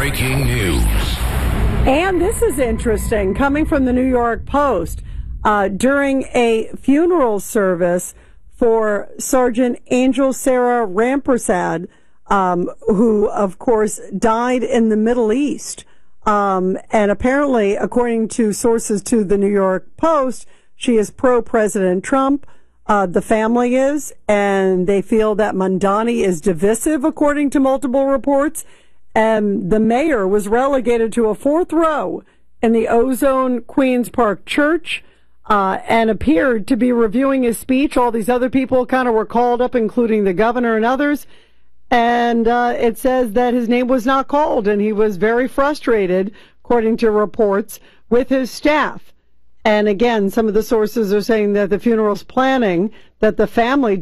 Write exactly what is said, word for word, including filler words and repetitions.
breaking news. And this is interesting, coming from the New York Post. Uh, during a funeral service for Sergeant Angel Sarah Rampersad, um, who, of course, died in the Middle East. Um, and apparently, according to sources to the New York Post, she is pro-President Trump. Uh, the family is, and they feel that Mamdani is divisive, according to multiple reports. And the mayor was relegated to a fourth row in the Ozone Queens Park Church. Uh, and appeared to be reviewing his speech. All these other people kind of were called up, including the governor and others. And uh, it says that his name was not called, and he was very frustrated, according to reports, with his staff. And again, some of the sources are saying that the funeral's planning, that the family